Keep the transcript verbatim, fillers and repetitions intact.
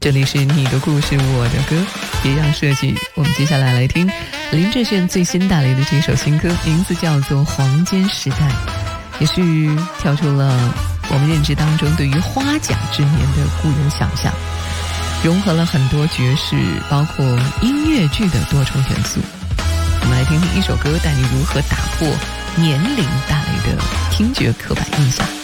这里是你的故事我的歌，别样设计。我们接下来来听林志炫最新带来的这首新歌，名字叫做《黄金时代》，也是跳出了我们认知当中对于花甲之年的固有想象，融合了很多爵士包括音乐剧的多重元素。我们来听听一首歌带你如何打破年龄带来的听觉刻板印象。